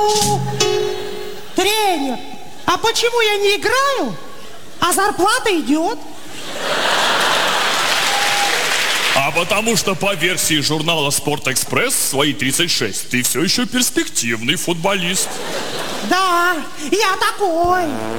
Тренер, а почему я не играю, а зарплата идет? А потому что по версии журнала «Спортэкспресс» свои 36 ты все еще перспективный футболист. Да, я такой.